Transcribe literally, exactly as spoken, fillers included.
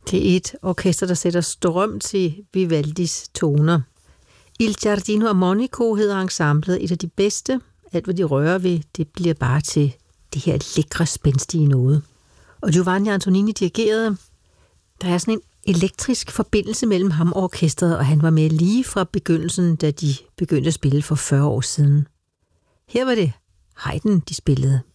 Det er et orkester, der sætter strøm til Vivaldis toner. Il Giardino Armonico hedder ensemblet, et af de bedste. Alt, hvad de rører ved, det bliver bare til det her lækre, spændstige noget. Og Giovanni Antonini dirigerede. Der er sådan en elektrisk forbindelse mellem ham og orkestret, og han var med lige fra begyndelsen, da de begyndte at spille for fyrre år siden. Her var det Haydn, de spillede